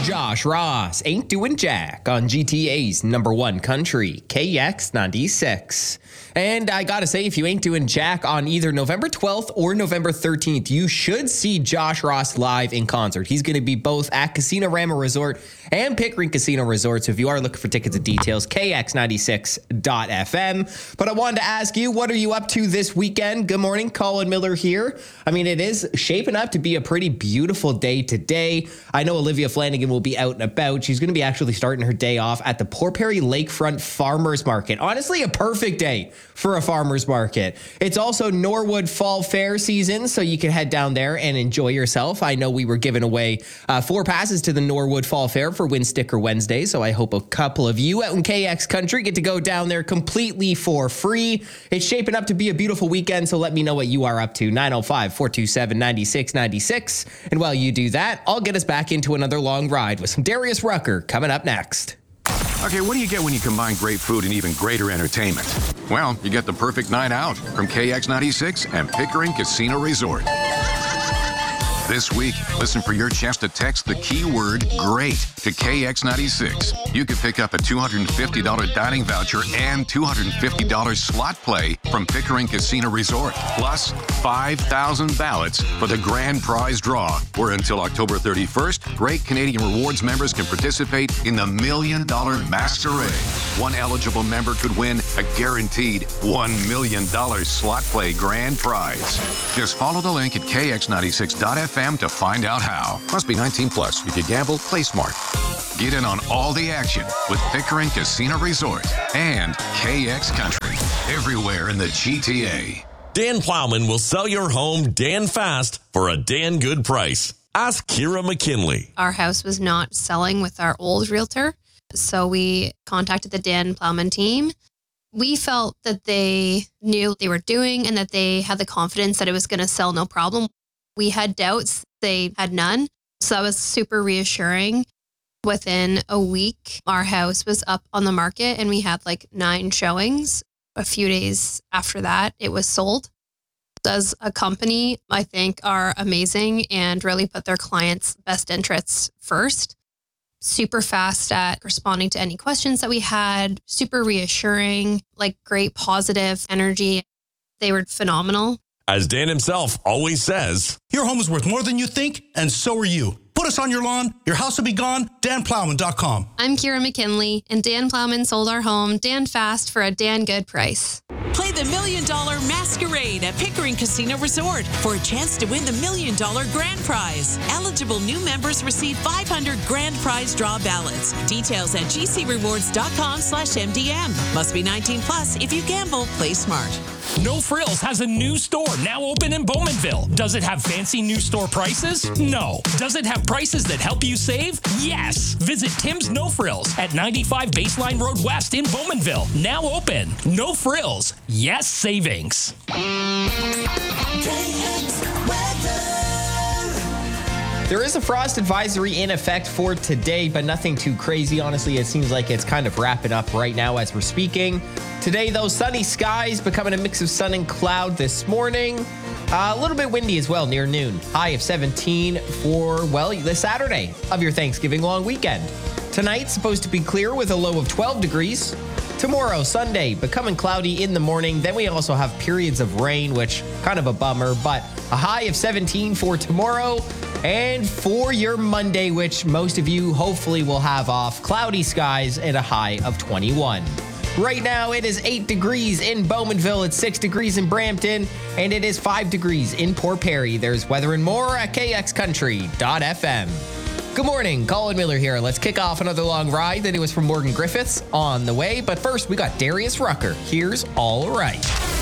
Josh Ross ain't doing jack on GTA's number one country, KX96. And I gotta say, if you ain't doing jack on either November 12th or November 13th, you should see Josh Ross live in concert. He's going to be both at Casino Rama Resort and Pickering Casino Resort. So if you are looking for tickets and details, kx96.fm. But I wanted to ask you, what are you up to this weekend? Good morning, Colin Miller here. I mean, it is shaping up to be a pretty beautiful day today. I know Olivia Flanagan will be out and about. She's going to be actually starting her day off at the Port Perry Lakefront Farmers Market. Honestly, a perfect day for a farmer's market. It's also Norwood Fall Fair season, so you can head down there and enjoy yourself. I know we were giving away 4 passes to the Norwood Fall Fair for Win Sticker Wednesday, so I hope a couple of you out in KX country get to go down there completely for free. It's shaping up to be a beautiful weekend, so let me know what you are up to. 905-427-9696. And while you do that, I'll get us back into another long ride with some Darius Rucker coming up next. Okay, what do you get when you combine great food and even greater entertainment? Well, you get the perfect night out from KX96 and Pickering Casino Resort. This week, listen for your chance to text the keyword GREAT to KX96. You could pick up a $250 dining voucher and $250 slot play from Pickering Casino Resort, plus 5,000 ballots for the grand prize draw, where until October 31st, Great Canadian Rewards members can participate in the $1 Million Masquerade. One eligible member could win a guaranteed $1 million slot play grand prize. Just follow the link at kx96.fm to find out how. Must be 19 plus. If you gamble, play smart. Get in on all the action with Pickering Casino Resort and KX Country. Everywhere in the GTA. Dan Plowman will sell your home Dan fast for a Dan good price. Ask Kira McKinley. Our house was not selling with our old realtor, so we contacted the Dan Plowman team. We felt that they knew what they were doing and that they had the confidence that it was going to sell no problem. We had doubts. They had none. So that was super reassuring. Within a week, our house was up on the market and we had like 9 showings. A few days after that, it was sold. As a company, I think are amazing and really put their clients' best interests first. Super fast at responding to any questions that we had, super reassuring, like great positive energy. They were phenomenal. As Dan himself always says, your home is worth more than you think, and so are you. Put us on your lawn, your house will be gone, danplowman.com. I'm Kira McKinley, and Dan Plowman sold our home Dan fast for a Dan good price. Play the $1 Million Masquerade at Pickering Casino Resort for a chance to win the $1 Million grand prize. Eligible new members receive 500 grand prize draw ballots. Details at gcrewards.com/MDM. Must be 19 plus. If you gamble, play smart. No Frills has a new store now open in Bowmanville. Does it have fancy new store prices? No. Does it have prices that help you save? Yes. Visit Tim's No Frills at 95 Baseline Road West in Bowmanville. Now open. No Frills. Yes savings. There is a frost advisory in effect for today, but nothing too crazy. Honestly, it seems like it's kind of wrapping up right now as we're speaking. Today, though, sunny skies becoming a mix of sun and cloud this morning. A little bit windy as well near noon. High of 17 for, well, the Saturday of your Thanksgiving long weekend. Tonight, supposed to be clear with a low of 12 degrees. Tomorrow, Sunday, becoming cloudy in the morning. Then we also have periods of rain, which kind of a bummer, but a high of 17 for tomorrow. And for your Monday, which most of you hopefully will have off, cloudy skies and a high of 21. Right now, it is 8 degrees in Bowmanville, it's 6 degrees in Brampton, and it is 5 degrees in Port Perry. There's weather and more at kxcountry.fm. Good morning, Colin Miller here. Let's kick off another long ride. The newest from Morgan Griffiths on the way. But first, we got Darius Rucker. Here's All Right.